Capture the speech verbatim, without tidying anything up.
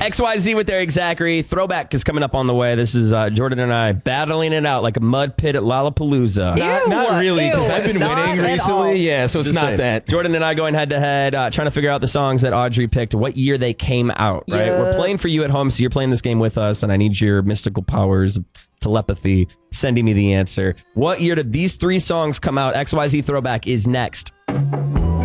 X Y Z with Eric Zachary. Throwback is coming up on the way. This is uh, Jordan and I battling it out like a mud pit at Lollapalooza. Not, not really, because I've been not winning at recently. all. Yeah, so it's Just not saying. that. Jordan and I going head to head, uh, trying to figure out the songs that Audrey picked, what year they came out, right? Yeah. We're playing for you at home, so you're playing this game with us, and I need your mystical powers of telepathy sending me the answer. What year did these three songs come out? X Y Z Throwback is next.